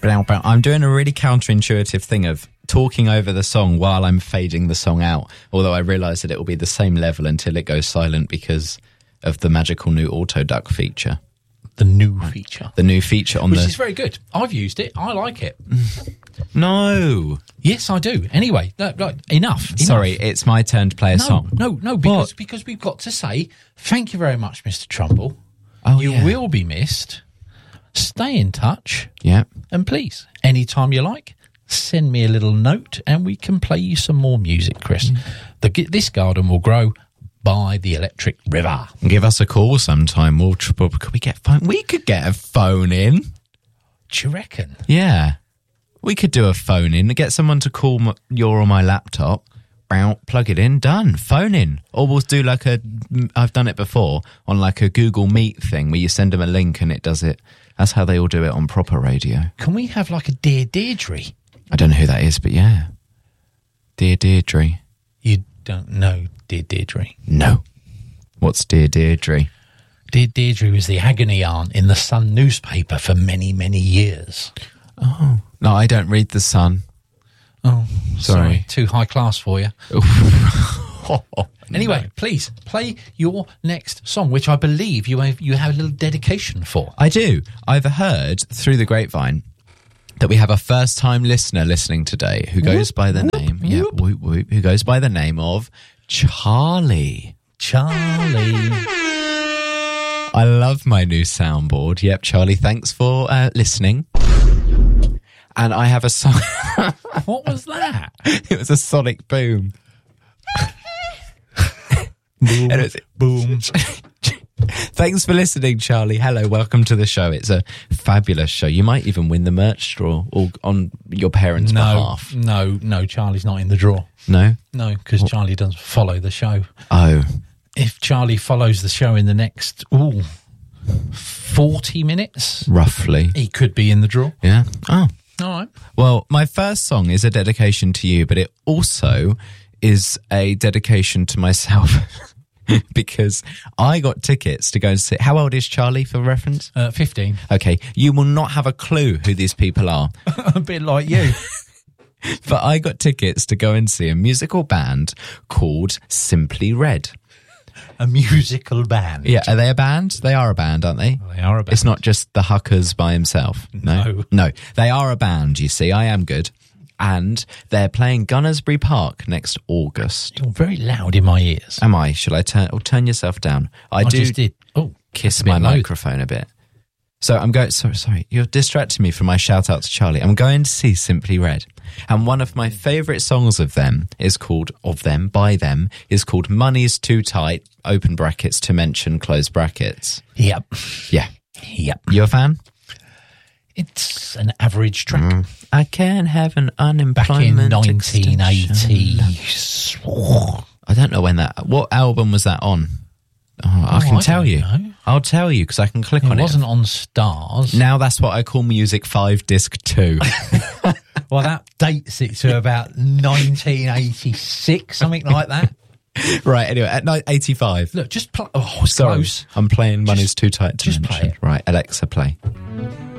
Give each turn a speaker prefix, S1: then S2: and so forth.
S1: I'm doing a really counterintuitive thing of talking over the song while I'm fading the song out, although I realise that it will be the same level until it goes silent because of the magical new auto duck feature.
S2: The new feature.
S1: The new feature on
S2: Which is very good. I've used it. I like it.
S1: No.
S2: Yes, I do. Anyway, enough.
S1: Sorry, it's my turn to play a song.
S2: No, because we've got to say thank you very much, Mr. Trumbull.
S1: Oh,
S2: you will be missed. Stay in touch.
S1: Yeah.
S2: And please, anytime you like, send me a little note and we can play you some more music, Chris. This garden will grow by the electric river.
S1: Give us a call sometime. Could we get phone? We could get a phone in.
S2: Do you reckon?
S1: Yeah. We could do a phone in, get someone to call your or my laptop, plug it in, done, phone in. Or we'll do I've done it before, on like a Google Meet thing where you send them a link and it does it. That's how they all do it on proper radio.
S2: Can we have like a Dear Deirdre?
S1: I don't know who that is, but yeah. Dear Deirdre.
S2: You don't know Dear Deirdre?
S1: No. What's Dear Deirdre?
S2: Dear Deirdre was the agony aunt in the Sun newspaper for many, many years.
S1: Oh. No, I don't read the Sun.
S2: Oh, sorry. Too high class for you. Anyway, please play your next song, which I believe you have a little dedication for.
S1: I do. I've heard through the grapevine that we have a first-time listener listening today who goes by the name, who goes by the name of Charlie.
S2: Charlie.
S1: I love my new soundboard. Yep, Charlie, thanks for listening. And I have a song.
S2: What was that?
S1: It was a sonic boom.
S2: Boom.
S1: And it was, boom. Thanks for listening, Charlie. Hello, welcome to the show. It's a fabulous show. You might even win the merch straw on your parents' behalf.
S2: No, Charlie's not in the draw.
S1: No?
S2: No, because Charlie doesn't follow the show.
S1: Oh.
S2: If Charlie follows the show in the next 40 minutes...
S1: Roughly.
S2: He could be in the draw.
S1: Yeah? Oh.
S2: All right.
S1: Well, my first song is a dedication to you, but it also is a dedication to myself because I got tickets to go and see. How old is Charlie for reference?
S2: 15.
S1: Okay. You will not have a clue who these people are.
S2: A bit like you.
S1: But I got tickets to go and see a musical band called Simply Red.
S2: A musical band.
S1: Yeah, are they a band? They are a band, aren't they?
S2: They are a band.
S1: It's not just the Huckers by himself. No. They are a band, you see. I am good. And they're playing Gunnersbury Park next August.
S2: You're very loud in my ears.
S1: Am I? Shall I turn yourself down? I
S2: just did. Oh,
S1: kiss my microphone a bit. So I'm going... Sorry. You're distracting me from my shout-out to Charlie. I'm going to see Simply Red. And one of my favourite songs of them is called Money's Too Tight, open brackets, to mention, close brackets.
S2: Yep.
S1: Yeah.
S2: Yep.
S1: You a fan?
S2: It's an average track.
S1: I can have an unemployment
S2: back in 1980s.
S1: I don't know when that... What album was that on? I can tell you. I'll tell you because I can click on it.
S2: It wasn't on Stars.
S1: Now that's what I call Music 5 Disc 2.
S2: Well, that dates it to about 1986, something like that.
S1: Right, anyway, at 85.
S2: Look, just play. Oh, it's close.
S1: I'm playing Money's Too Tight to
S2: just
S1: mention.
S2: play it.
S1: Right, Alexa, play.